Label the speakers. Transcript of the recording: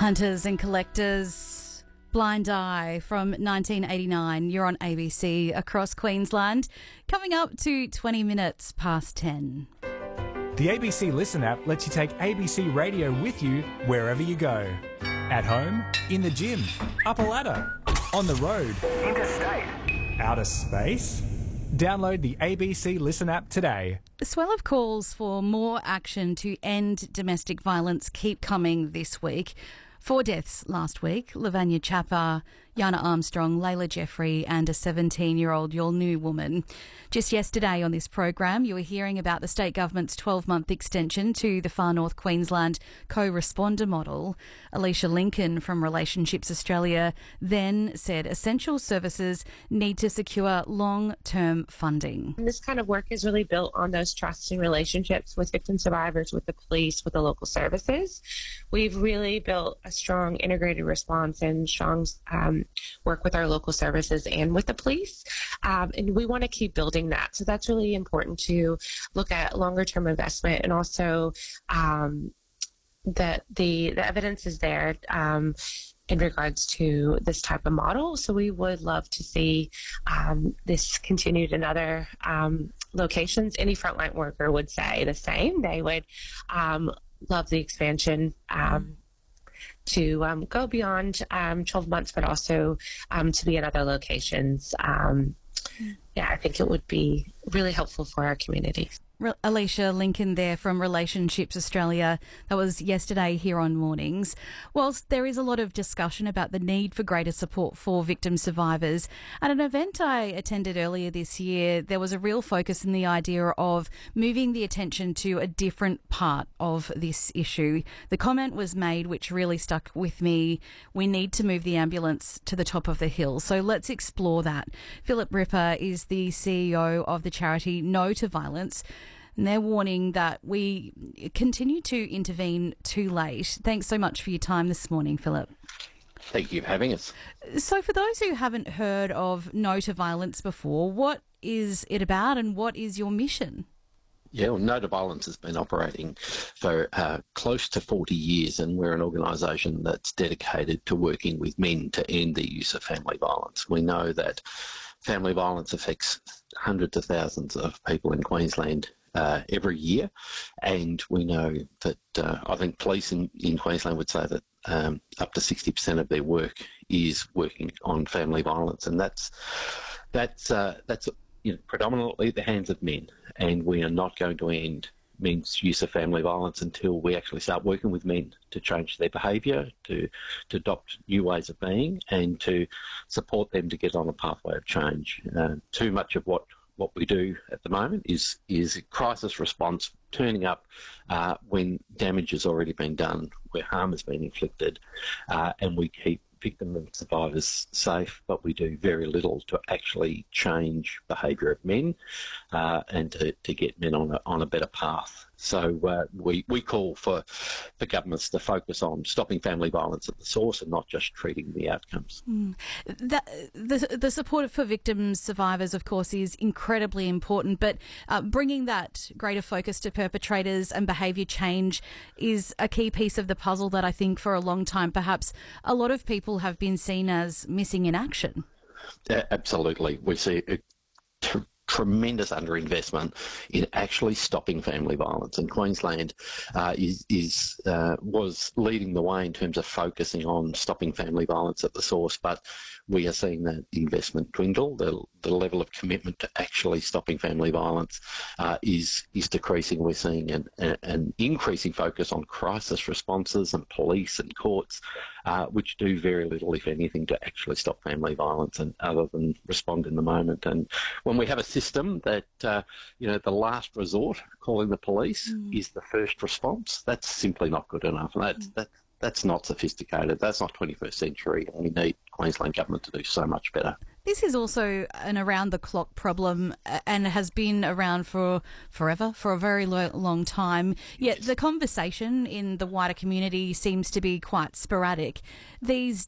Speaker 1: Hunters and Collectors, Blind Eye from 1989. You're on ABC across Queensland. Coming up to 20 minutes past 10.
Speaker 2: The ABC Listen app lets you take ABC Radio with you wherever you go. At home, in the gym, up a ladder, on the road, interstate, outer space. Download the ABC Listen app today.
Speaker 1: The swell of calls for more action to end domestic violence keep coming this week. 4 deaths last week: Lavanya Chappa, Yana Armstrong, Layla Jeffrey and a 17-year-old Yolnu woman. Just yesterday on this program, you were hearing about the state government's 12-month extension to the Far North Queensland co-responder model. Alicia Lincoln from Relationships Australia then said essential services need to secure long-term funding.
Speaker 3: This kind of work is really built on those trusting relationships with victim survivors, with the police, with the local services. We've really built a strong integrated response and strong work with our local services and with the police. And we want to keep building that. So that's really important to look at longer term investment, and also that the evidence is there in regards to this type of model. So we would love to see this continued in other locations. Any frontline worker would say the same. They would love the expansion to go beyond 12 months, but also to be in other locations. I think it would be really helpful for our community.
Speaker 1: Alicia Lincoln there from Relationships Australia. That was yesterday here on Mornings. Whilst there is a lot of discussion about the need for greater support for victim survivors, at an event I attended earlier this year, there was a real focus in the idea of moving the attention to a different part of this issue. The comment was made, which really stuck with me: we need to move the ambulance to the top of the hill. So let's explore that. Philip Ripper is the CEO of the charity No to Violence, and they're warning that we continue to intervene too late. Thanks so much for your time this morning, Philip.
Speaker 4: Thank you for having us.
Speaker 1: So for those who haven't heard of No to Violence before, what is it about and what is your mission?
Speaker 4: Yeah, well, No to Violence has been operating for close to 40 years, and we're an organisation that's dedicated to working with men to end the use of family violence. We know that family violence affects hundreds of thousands of people in Queensland every year, and we know that I think police in Queensland would say that up to 60% of their work is working on family violence, and that's predominantly the hands of men, and we are not going to end men's use of family violence until we actually start working with men to change their behaviour, to adopt new ways of being, and to support them to get on a pathway of change. Too much of what we do at the moment is crisis response, turning up when damage has already been done, where harm has been inflicted, and we keep victims and survivors safe, but we do very little to actually change behaviour of men and to get men on a better path. So we call for governments to focus on stopping family violence at the source and not just treating the outcomes.
Speaker 1: The support for victims, survivors, of course, is incredibly important, but bringing that greater focus to perpetrators and behaviour change is a key piece of the puzzle that I think for a long time perhaps a lot of people have been seen as missing in action.
Speaker 4: Absolutely. We see tremendous underinvestment in actually stopping family violence, and Queensland was leading the way in terms of focusing on stopping family violence at the source, but we are seeing that investment dwindle. The level of commitment to actually stopping family violence is decreasing. We're seeing an increasing focus on crisis responses and police and courts, which do very little, if anything, to actually stop family violence, and other than respond in the moment. And when we have a system that the last resort, calling the police, is the first response, that's simply not good enough. And that's not sophisticated. That's not 21st century. And we need Queensland government to do so much better.
Speaker 1: This is also an around-the-clock problem and has been around for forever, for a very long time. Yet the conversation in the wider community seems to be quite sporadic. These